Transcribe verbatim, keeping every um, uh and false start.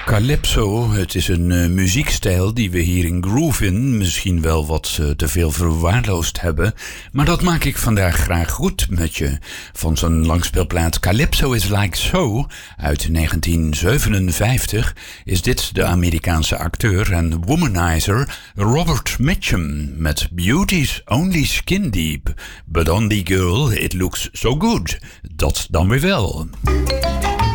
Calypso, het is een uh, muziekstijl die we hier in Groovin misschien wel wat uh, te veel verwaarloosd hebben. Maar dat maak ik vandaag graag goed met je. Van zo'n langspeelplaat Calypso is Like So uit negentien zevenenvijftig is dit de Amerikaanse acteur en womanizer Robert Mitchum met Beauty's Only Skin Deep. But on the girl it looks so good. Dat dan weer wel.